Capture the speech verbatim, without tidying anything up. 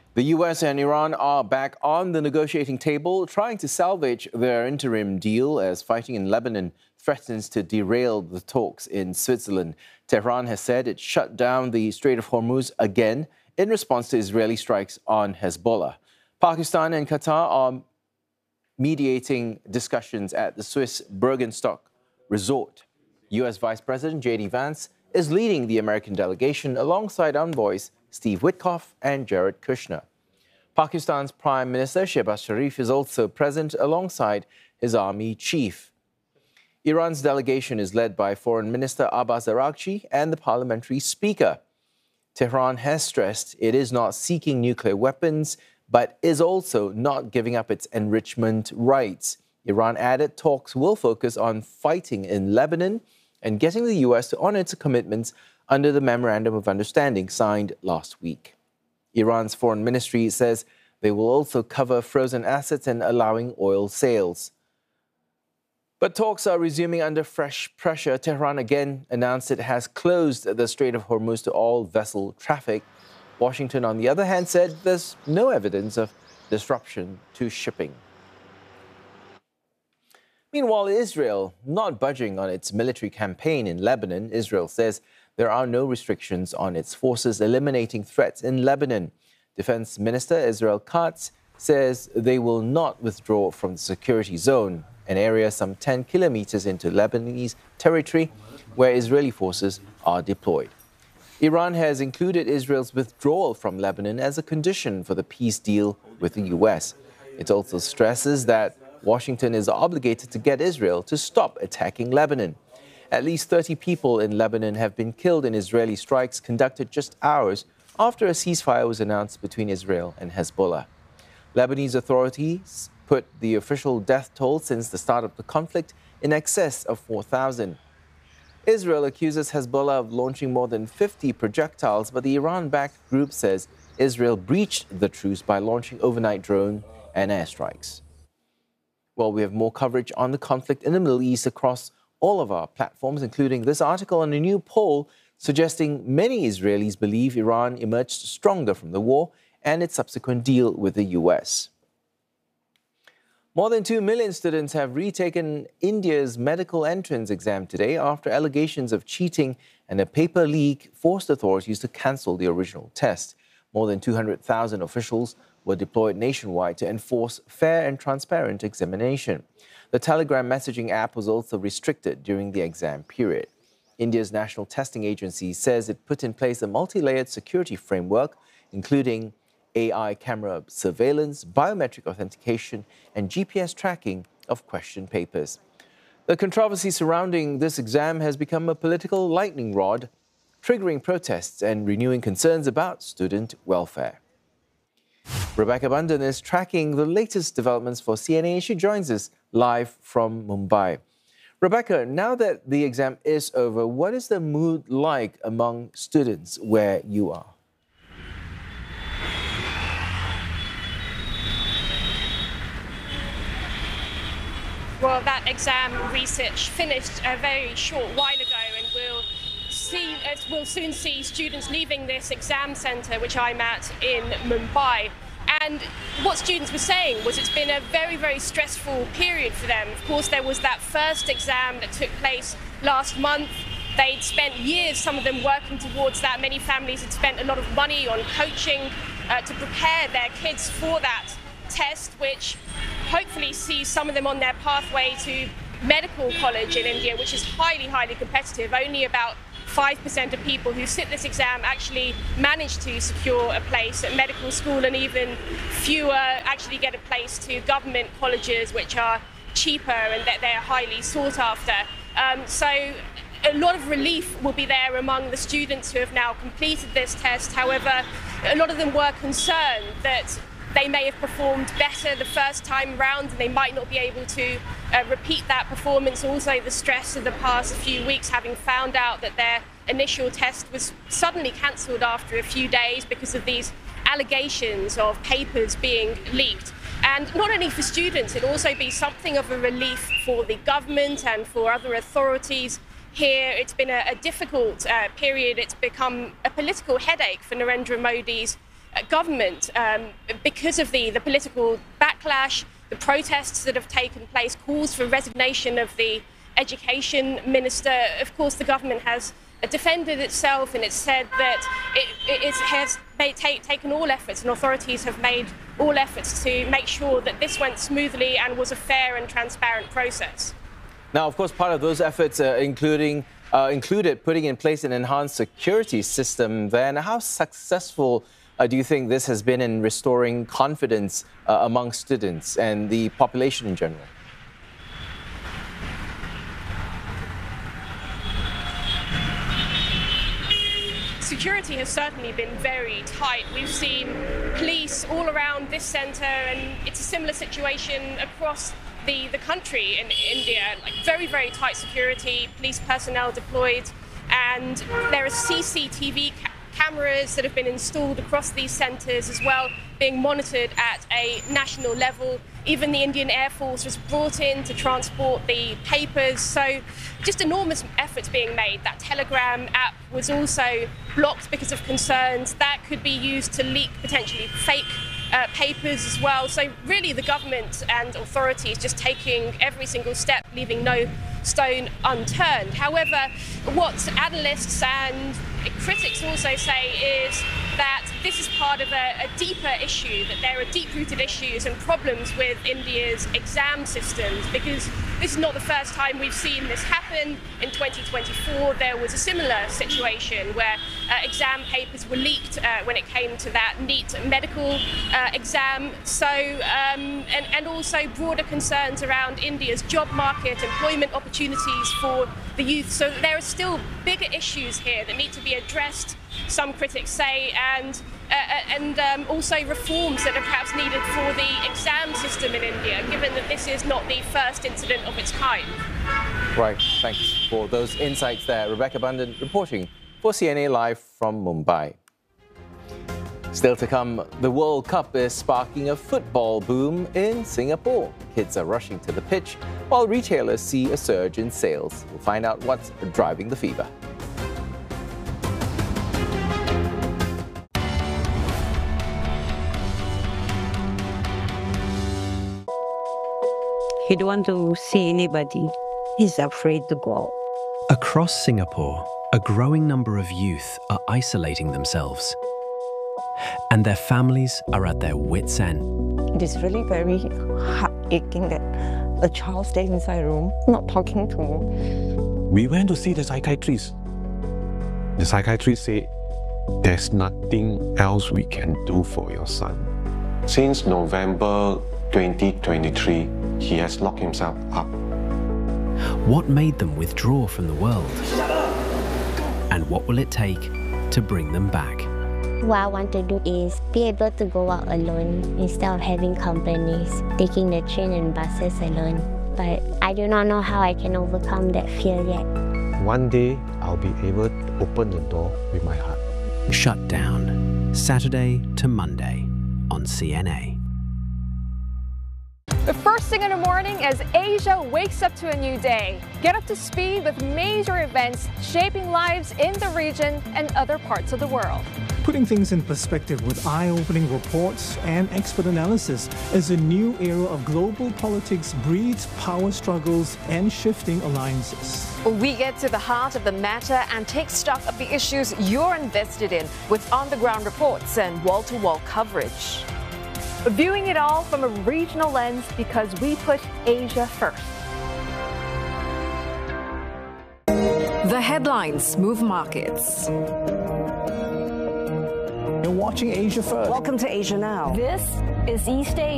The U S and Iran are back on the negotiating table, trying to salvage their interim deal as fighting in Lebanon threatens to derail the talks in Switzerland. Tehran has said it shut down the Strait of Hormuz again in response to Israeli strikes on Hezbollah. Pakistan and Qatar are mediating discussions at the Swiss Bergenstock resort. U S Vice President J D Vance is leading the American delegation alongside envoys Steve Witkoff and Jared Kushner. Pakistan's Prime Minister Shehbaz Sharif is also present alongside his army chief. Iran's delegation is led by Foreign Minister Abbas Araghchi and the parliamentary speaker. Tehran has stressed it is not seeking nuclear weapons, but is also not giving up its enrichment rights. Iran added talks will focus on fighting in Lebanon and getting the U S to honor its commitments under the Memorandum of Understanding signed last week. Iran's foreign ministry says they will also cover frozen assets and allowing oil sales. But talks are resuming under fresh pressure. Tehran again announced it has closed the Strait of Hormuz to all vessel traffic. Washington, on the other hand, said there's no evidence of disruption to shipping. Meanwhile, Israel not budging on its military campaign in Lebanon. Israel says there are no restrictions on its forces eliminating threats in Lebanon. Defense Minister Israel Katz says they will not withdraw from the security zone, an area some ten kilometers into Lebanese territory where Israeli forces are deployed. Iran has included Israel's withdrawal from Lebanon as a condition for the peace deal with the U S. It also stresses that Washington is obligated to get Israel to stop attacking Lebanon. At least thirty people in Lebanon have been killed in Israeli strikes conducted just hours after a ceasefire was announced between Israel and Hezbollah. Lebanese authorities put the official death toll since the start of the conflict in excess of four thousand. Israel accuses Hezbollah of launching more than fifty projectiles, but the Iran-backed group says Israel breached the truce by launching overnight drone and airstrikes. Well, we have more coverage on the conflict in the Middle East across all of our platforms, including this article on a new poll suggesting many Israelis believe Iran emerged stronger from the war and its subsequent deal with the U S. More than two million students have retaken India's medical entrance exam today after allegations of cheating and a paper leak forced authorities to cancel the original test. More than two hundred thousand officials were deployed nationwide to enforce fair and transparent examination. The Telegram messaging app was also restricted during the exam period. India's National Testing Agency says it put in place a multi-layered security framework, including A I camera surveillance, biometric authentication, and G P S tracking of question papers. The controversy surrounding this exam has become a political lightning rod, triggering protests and renewing concerns about student welfare. Rebecca Bundan is tracking the latest developments for C N A. She joins us live from Mumbai. Rebecca, now that the exam is over, what is the mood like among students where you are? Well, that exam research finished a very short while ago, and we'll see, we'll soon see students leaving this exam centre, which I'm at in Mumbai. And what students were saying was it's been a very, very stressful period for them. Of course, there was that first exam that took place last month. They'd spent years, some of them, working towards that. Many families had spent a lot of money on coaching uh, to prepare their kids for that test, which hopefully sees some of them on their pathway to medical college in India, which is highly, highly competitive. Only about five percent of people who sit this exam actually manage to secure a place at medical school, and even fewer actually get a place to government colleges, which are cheaper and that they're highly sought after. Um, so a lot of relief will be there among the students who have now completed this test. However, a lot of them were concerned that they may have performed better the first time round and they might not be able to uh, repeat that performance. Also, the stress of the past few weeks, having found out that their initial test was suddenly cancelled after a few days because of these allegations of papers being leaked. And not only for students, it'll also be something of a relief for the government and for other authorities. Here, it's been a, a difficult uh, period. It's become a political headache for Narendra Modi's government, um, because of the, the political backlash, the protests that have taken place, calls for resignation of the education minister. Of course, the government has defended itself, and it's said that it, it has made, take, taken all efforts, and authorities have made all efforts to make sure that this went smoothly and was a fair and transparent process. Now, of course, part of those efforts uh, including uh, included putting in place an enhanced security system there. And how successful uh, do you think this has been in restoring confidence uh, among students and the population in general? Security has certainly been very tight. We've seen police all around this centre, and it's a similar situation across the, the country in India. Like very, very tight security, police personnel deployed, and there are C C T V ca cameras that have been installed across these centres as well, being monitored at a national level. Even the Indian Air Force was brought in to transport the papers. So just enormous efforts being made. That Telegram app was also blocked because of concerns that could be used to leak potentially fake uh, papers as well. So really the government and authorities just taking every single step, leaving no stone unturned. However, what analysts and critics also say is that this is part of a, a deeper issue, that there are deep-rooted issues and problems with India's exam systems, because this is not the first time we've seen this happen. In twenty twenty-four, there was a similar situation where uh, exam papers were leaked uh, when it came to that NEET medical uh, exam. So, um, and, and also broader concerns around India's job market, employment opportunities for the youth. So there are still bigger issues here that need to be addressed, some critics say, and uh, and um, also reforms that are perhaps needed for the exam system in India, given that this is not the first incident of its kind. Right, thanks for those insights there. Rebecca Bundan reporting for C N A Live from Mumbai. Still to come, the World Cup is sparking a football boom in Singapore. Kids are rushing to the pitch, while retailers see a surge in sales. We'll find out what's driving the fever. He don't want to see anybody. He's afraid to go out. Across Singapore, a growing number of youth are isolating themselves, and their families are at their wits' end. It is really very heart-aching that a child stays inside a room, not talking to him. We went to see the psychiatrist. The psychiatrist said, there's nothing else we can do for your son. Since November twenty twenty-three, he has locked himself up. What made them withdraw from the world? And what will it take to bring them back? What I want to do is be able to go out alone instead of having companies, taking the train and buses alone. But I do not know how I can overcome that fear yet. One day, I'll be able to open the door with my heart. Shut Down, Saturday to Monday on C N A. The first thing in the morning as Asia wakes up to a new day. Get up to speed with major events shaping lives in the region and other parts of the world. Putting things in perspective with eye-opening reports and expert analysis as a new era of global politics breeds power struggles and shifting alliances. We get to the heart of the matter and take stock of the issues you're invested in with on-the-ground reports and wall-to-wall coverage. Viewing it all from a regional lens because we put Asia first. The headlines move markets. You're watching Asia First. Welcome to Asia Now. This is East Asia.